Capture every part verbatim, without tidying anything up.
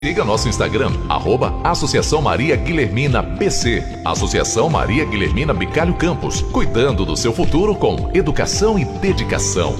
Siga nosso Instagram, arroba Associação Maria Guilhermina B C. Associação Maria Guilhermina Bicalho Campos, cuidando do seu futuro com educação e dedicação.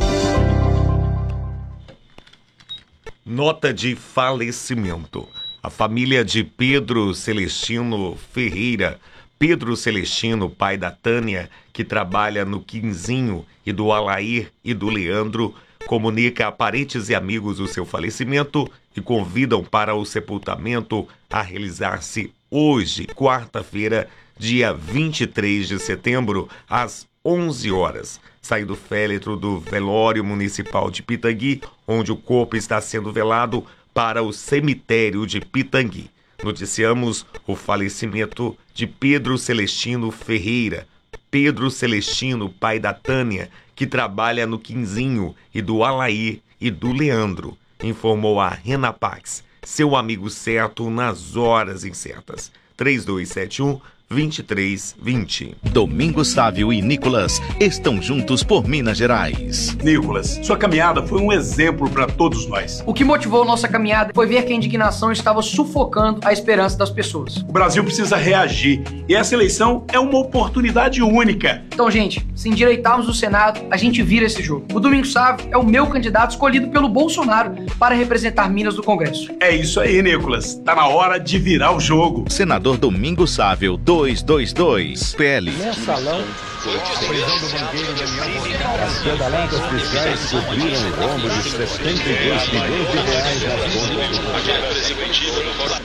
Nota de falecimento. A família de Pedro Celestino Ferreira, Pedro Celestino, pai da Tânia, que trabalha no Quinzinho, e do Alair e do Leandro, comunica a parentes e amigos o seu falecimento e convidam para o sepultamento a realizar-se hoje, quarta-feira, dia vinte e três de setembro, às onze horas. Sai do féretro do velório municipal de Pitangui, onde o corpo está sendo velado, para o cemitério de Pitangui. Noticiamos o falecimento de Pedro Celestino Ferreira, Pedro Celestino, pai da Tânia, que trabalha no Quinzinho, e do Alair e do Leandro, informou a Renapax, seu amigo certo nas horas incertas. três dois sete um, dois três dois zero. Domingos Sávio e Nicolas estão juntos por Minas Gerais. Nicolas, sua caminhada foi um exemplo para todos nós. O que motivou nossa caminhada foi ver que a indignação estava sufocando a esperança das pessoas. O Brasil precisa reagir e essa eleição é uma oportunidade única. Então, gente, se endireitarmos o Senado, a gente vira esse jogo. O Domingos Sávio é o meu candidato escolhido pelo Bolsonaro para representar Minas no Congresso. É isso aí, Nicolas. Tá na hora de virar o jogo. Senador Domingos Sávio, dois dois dois, P L. Mensalão, a prisão do banqueiro Daniel. As pedaladas fiscais cobriram o rombo de setenta e dois bilhões de reais nas contas.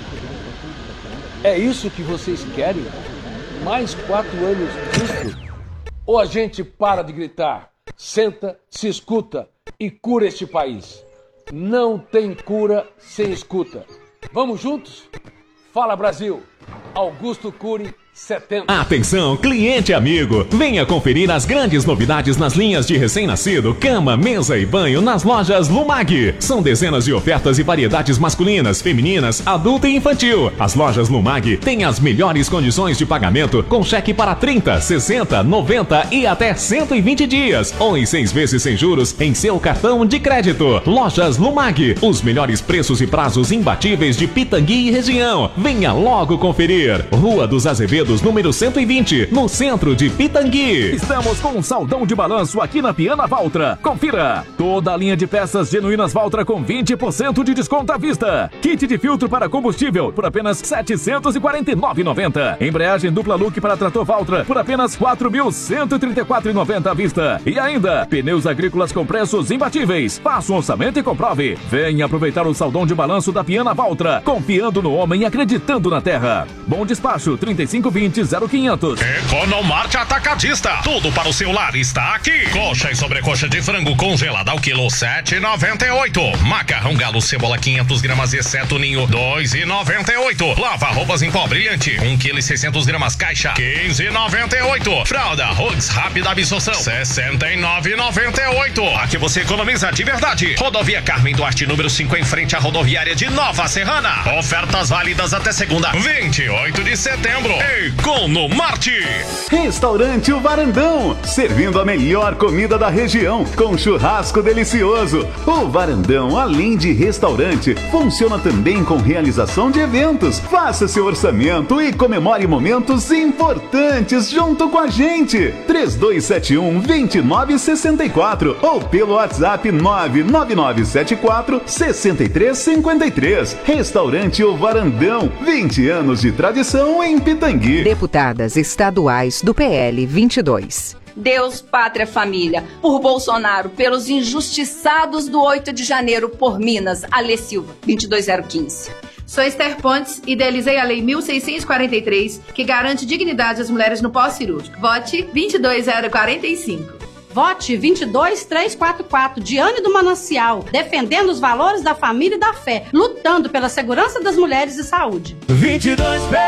É isso que vocês querem? Mais quatro anos disso? Ou a gente para de gritar, senta, se escuta e cura este país? Não tem cura sem escuta. Vamos juntos? Fala, Brasil! Augusto Cury, setembro. Atenção, cliente amigo! Venha conferir as grandes novidades nas linhas de recém-nascido, cama, mesa e banho nas lojas Lumag. São dezenas de ofertas e variedades masculinas, femininas, adulta e infantil. As lojas Lumag têm as melhores condições de pagamento com cheque para trinta, sessenta, noventa e até cento e vinte dias, ou em seis vezes sem juros em seu cartão de crédito. Lojas Lumag, os melhores preços e prazos imbatíveis de Pitangui e região. Venha logo conferir. Rua dos Azevedos, número cento e vinte, no centro de Pitangui. Estamos com um saldão de balanço aqui na Piana Valtra. Confira! Toda a linha de peças genuínas Valtra com vinte por cento de desconto à vista. Kit de filtro para combustível por apenas setecentos e quarenta e nove reais e noventa centavos. Embreagem dupla look para trator Valtra por apenas quatro mil cento e trinta e quatro reais e noventa centavos à vista. E ainda, pneus agrícolas com preços imbatíveis. Faça um orçamento e comprove. Venha aproveitar o saldão de balanço da Piana Valtra, confiando no homem e acreditando na terra. Bom despacho, trinta e cinco vinte, zero quinhentos. Economarte Atacadista. Tudo para o seu lar está aqui. Coxa e sobrecoxa de frango congelada ao quilo sete reais e noventa e oito. Macarrão galo cebola quinhentas gramas exceto ninho dois reais e noventa e oito. Lava roupas em pó brilhante um quilo e seiscentas gramas caixa quinze reais e noventa e oito. Fralda Hugs rápida absorção sessenta e nove reais e noventa e oito. Aqui você economiza de verdade. Rodovia Carmen Duarte número cinco em frente à rodoviária de Nova Serrana. Ofertas válidas até segunda vinte e oito de setembro. Economarte. Restaurante O Varandão, servindo a melhor comida da região com churrasco delicioso. O Varandão, além de restaurante, funciona também com realização de eventos. Faça seu orçamento e comemore momentos importantes junto com a gente. três dois sete um, dois nove seis quatro ou pelo WhatsApp nove nove nove sete quatro, seis três cinco três. Restaurante O Varandão, vinte anos de tradição em Pitangui. Deputadas estaduais do P L vinte e dois. Deus, pátria, família, por Bolsonaro, pelos injustiçados do oito de janeiro, por Minas, Alê Silva, vinte e dois zero quinze. Sou Esther Pontes, idealizei a Lei mil seiscentos e quarenta e três, que garante dignidade às mulheres no pós-cirúrgico. Vote vinte e dois zero quarenta e cinco. Vote vinte e dois trezentos e quarenta e quatro, Diane do Manancial, defendendo os valores da família e da fé, lutando pela segurança das mulheres e saúde. vinte e dois P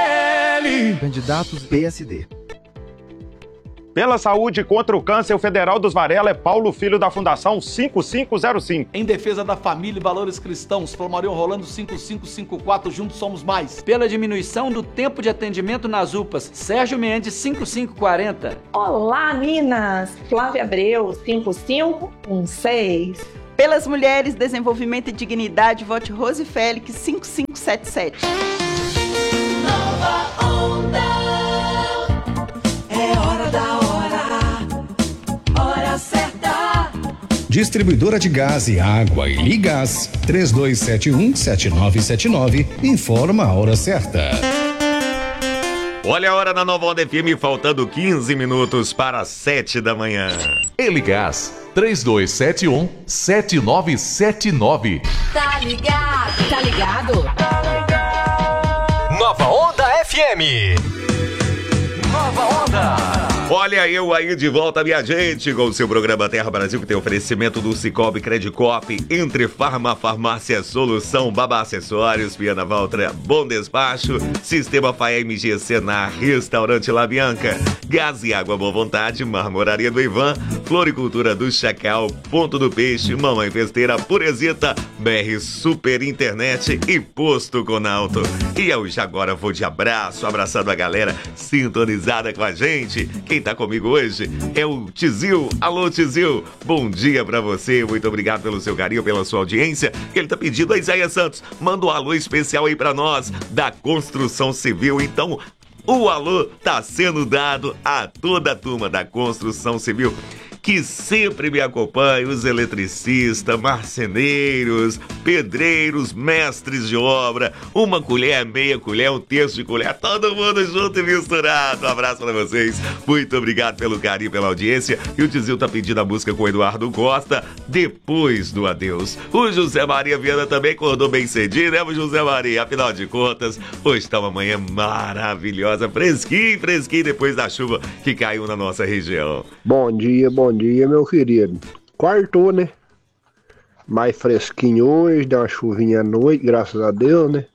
L. Candidatos P S D. Pela saúde contra o câncer, o federal dos Varela é Paulo Filho da Fundação cinco cinco zero cinco. Em defesa da família e valores cristãos, Flomarion Rolando cinco cinco cinco quatro, juntos somos mais. Pela diminuição do tempo de atendimento nas U P As, Sérgio Mendes cinco cinco quatro zero. Olá, Minas! Flávia Abreu cinco cinco um seis. Pelas mulheres, desenvolvimento e dignidade, vote Rose Félix cinco cinco sete sete. Nova Onda. É hora da hora. Hora certa. Distribuidora de gás e água e Ligás, três dois sete um, sete nove sete nove, informa a hora certa. Olha a hora na Nova Onda F M, faltando quinze minutos para as sete da manhã. Eligás, três dois sete um, sete nove sete nove. Tá ligado, tá ligado? Tá ligado. Nova Onda F M. Nova Onda. Olha eu aí de volta, minha gente, com o seu programa Terra Brasil, que tem oferecimento do Cicobi Credicop, Entre Farma, Farmácia Solução, Babá Acessórios, Piana Valtra, Bom Despacho, Sistema F A M G Senar, Restaurante La Bianca, Gás e Água Boa Vontade, Marmoraria do Ivan, Floricultura do Chacal, Ponto do Peixe, Mamãe Festeira, Purezita, B R Super Internet e Posto Conalto. E eu já agora vou de abraço, abraçando a galera sintonizada com a gente. Quem tá comigo hoje é o Tizil. Alô, Tizil, bom dia pra você, muito obrigado pelo seu carinho, pela sua audiência. Ele tá pedindo a Isaías Santos, manda um alô especial aí pra nós, da Construção Civil. Então, o alô tá sendo dado a toda a turma da Construção Civil, que sempre me acompanha, os eletricistas, marceneiros, pedreiros, mestres de obra, uma colher, meia colher, um terço de colher, todo mundo junto e misturado. Um abraço pra vocês, muito obrigado pelo carinho, pela audiência. E o Tizil tá pedindo a música com o Eduardo Costa, Depois do Adeus. O José Maria Viana também acordou bem cedinho, né, José Maria? Afinal de contas, hoje tá uma manhã maravilhosa, fresquinho, fresquinho, depois da chuva que caiu na nossa região. Bom dia, bom dia, meu querido. Quartou, né? Mais fresquinho hoje, deu uma chuvinha à noite, graças a Deus, né?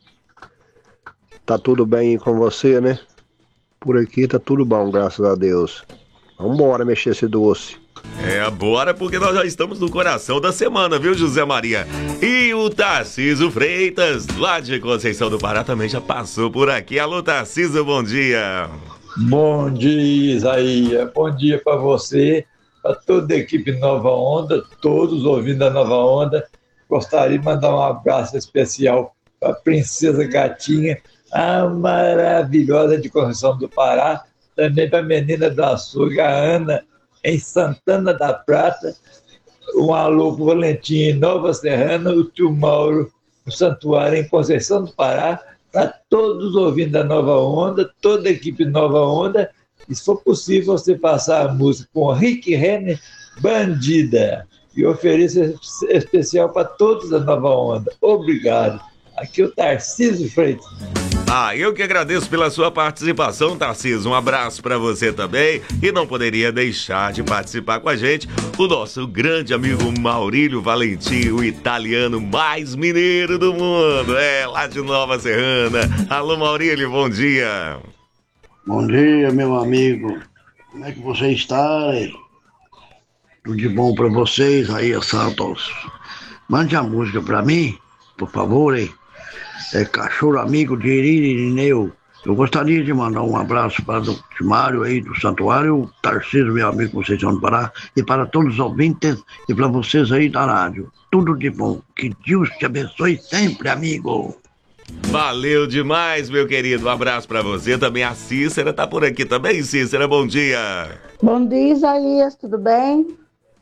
Tá tudo bem com você, né? Por aqui tá tudo bom, graças a Deus. Vambora mexer esse doce. É, bora, porque nós já estamos no coração da semana, viu, José Maria? E o Tarcísio Freitas, lá de Conceição do Pará, também já passou por aqui. Alô, Tarcísio, bom dia. Bom dia, Isaías. Bom dia para você, para toda a equipe Nova Onda, todos ouvindo a Nova Onda. Gostaria de mandar um abraço especial para a Princesa Gatinha, a maravilhosa de Conceição do Pará, também para a menina do açougue, a Ana, em Santana da Prata, um alô para o Valentim em Nova Serrana, o tio Mauro no Santuário em Conceição do Pará, para todos ouvindo a Nova Onda, toda a equipe Nova Onda. E se for possível, você passar a música com Rick Renner, Bandida. E ofereço especial para todos da Nova Onda. Obrigado. Aqui é o Tarcísio Freitas. Ah, eu que agradeço pela sua participação, Tarcísio. Um abraço para você também. E não poderia deixar de participar com a gente o nosso grande amigo Maurílio Valentim, o italiano mais mineiro do mundo. É, lá de Nova Serrana. Alô, Maurílio, bom dia. Bom dia, meu amigo. Como é que você está? Hein? Tudo de bom para vocês aí, Santos. Mande a música para mim, por favor, hein? É Cachorro Amigo de Irineu. Eu gostaria de mandar um abraço para o Timário aí do Santuário, o Tarcísio, meu amigo Conceição do Pará, e para todos os ouvintes e para vocês aí da rádio. Tudo de bom. Que Deus te abençoe sempre, amigo. Valeu demais, meu querido. Um abraço para você também. A Cícera tá por aqui também. Cícera, bom dia. Bom dia, Isaías. Tudo bem?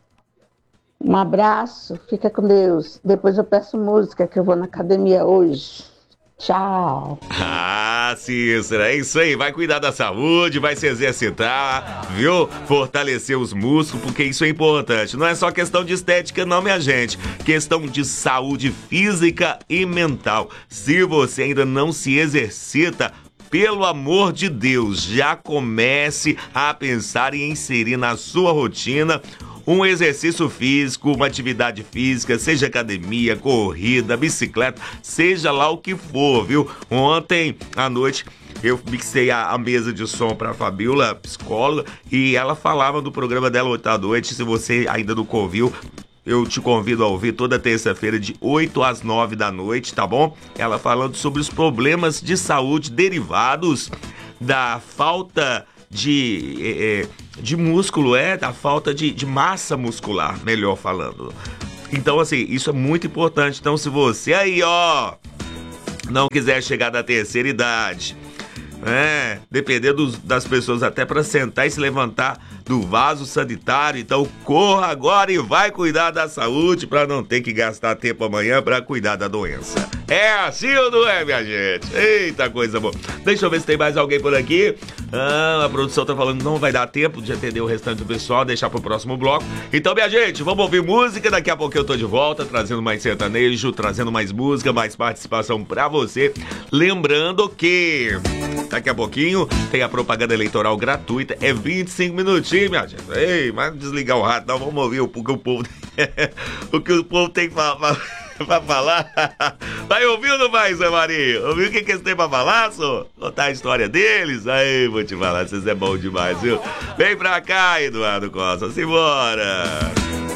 Um abraço. Fica com Deus. Depois eu peço música que eu vou na academia hoje. Tchau. Ah, Cícera, é isso aí. Vai cuidar da saúde, vai se exercitar, viu? Fortalecer os músculos, porque isso é importante. Não é só questão de estética, não, minha gente. Questão de saúde física e mental. Se você ainda não se exercita, pelo amor de Deus, já comece a pensar em inserir na sua rotina um exercício físico, uma atividade física, seja academia, corrida, bicicleta, seja lá o que for, viu? Ontem à noite eu mixei a, a mesa de som para a Fabiola, psicóloga, e ela falava do programa dela ontem à noite. Se você ainda não ouviu, eu te convido a ouvir toda terça-feira de oito às nove da noite, tá bom? Ela falando sobre os problemas de saúde derivados da falta de, é, de músculo, é, da falta de, de massa muscular, melhor falando. Então, assim, isso é muito importante. Então, se você aí, ó, não quiser chegar da terceira idade, é, depender dos, das pessoas até para sentar e se levantar do vaso sanitário, então corra agora e vai cuidar da saúde para não ter que gastar tempo amanhã para cuidar da doença. É assim ou não é, minha gente? Eita, coisa boa. Deixa eu ver se tem mais alguém por aqui. Ah, a produção tá falando que não vai dar tempo de atender o restante do pessoal, deixar pro próximo bloco. Então, minha gente, vamos ouvir música. Daqui a pouco eu tô de volta, trazendo mais sertanejo, trazendo mais música, mais participação pra você. Lembrando que daqui a pouquinho tem a propaganda eleitoral gratuita. É vinte e cinco minutinhos, minha gente. Ei, mas desligar o rádio, não, vamos ouvir o que o povo, o que o povo tem pra, pra, pra falar. Vai ouvir ou não vai, Zé Maria? Ouviu o que, que eles têm pra falar, só? Contar a história deles? Aí, vou te falar, vocês é bom demais, viu? Vem pra cá, Eduardo Costa, simbora!